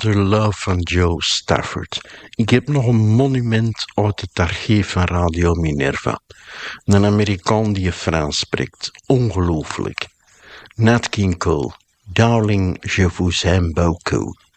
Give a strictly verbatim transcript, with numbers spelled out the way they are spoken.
Mother Love van Joe Stafford. Ik heb nog een monument uit het archief van Radio Minerva. Een Amerikaan die Frans spreekt. Ongelooflijk. Nat King Cole. Darling, je vous aime beaucoup.